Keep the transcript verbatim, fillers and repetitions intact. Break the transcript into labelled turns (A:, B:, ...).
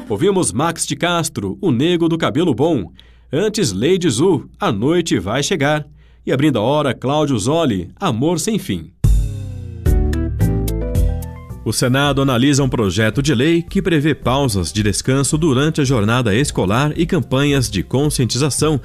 A: Ouvimos Max de Castro, O Nego do Cabelo Bom. Antes, Lady Zu, A Noite Vai Chegar. E abrindo a hora, Cláudio Zoli, Amor Sem Fim. O Senado analisa um projeto de lei que prevê pausas de descanso durante a jornada escolar e campanhas de conscientização